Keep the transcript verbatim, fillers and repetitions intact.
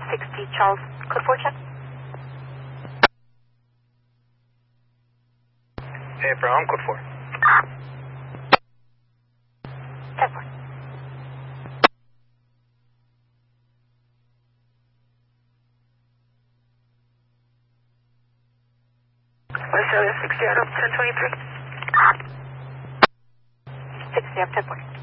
sixty Charles, code four check. Hey, Brown, code four. ten four. West Area sixty out of ten twenty-three. sixty up ten four.